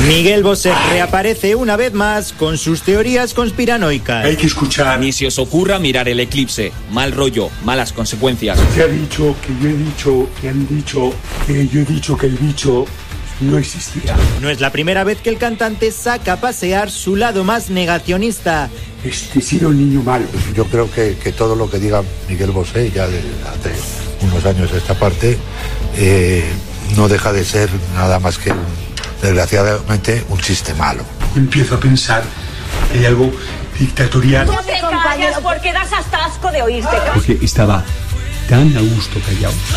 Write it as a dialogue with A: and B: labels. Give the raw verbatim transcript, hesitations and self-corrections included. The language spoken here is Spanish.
A: Miguel Bosé reaparece una vez más con sus teorías conspiranoicas.
B: Hay que escuchar.
C: Ni se os ocurra mirar el eclipse. Mal rollo, malas consecuencias.
B: Se ha dicho que yo he dicho, que han dicho, que yo he dicho que el bicho no existía.
A: No es la primera vez que el cantante saca a pasear su lado más negacionista.
B: Este ha sido un niño malo.
D: Yo creo que, que todo lo que diga Miguel Bosé, ya de hace unos años esta parte, eh, no deja de ser nada más que, un, desgraciadamente, un chiste malo.
B: Empiezo a pensar que hay algo dictatorial.
E: No te calles porque das hasta asco de oírte.
B: Porque estaba tan a gusto callado.